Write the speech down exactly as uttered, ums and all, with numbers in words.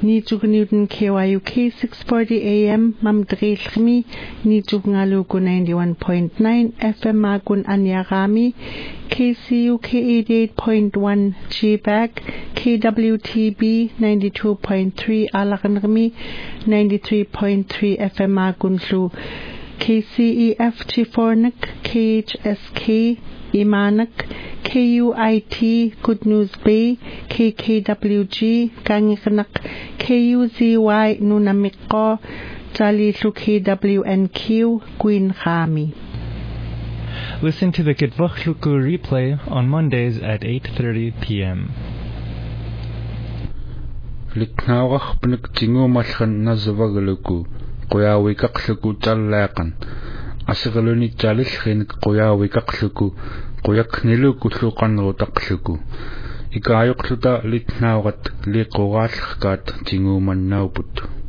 Nitugunuten K Y U K six forty A M Mamdrilmi Nitugungalugu ninety-one point nine F M Magun Anyagami K C U K eighty-eight point one G B A C K W T B ninety-two point three Alaganrmi ninety-three point three F M Magunlu K C E F Chifornik K H S K Imanak K U I T Good News Bay K K W G Gangikanak K U Z Y Nunamiko Jalilu K W N Q Queen Khami. Listen to the Kitvukhluku replay on Mondays at eight thirty p.m. Liknawach pnik tingu malkhan nazavagaluku qoyawi kaqluku tallaqan asigaluni talilkhin qoyawi kaqluku qoyakniluku luqanru taqluku ikayuqluta litnawat liqogalkhkat tingu mannauput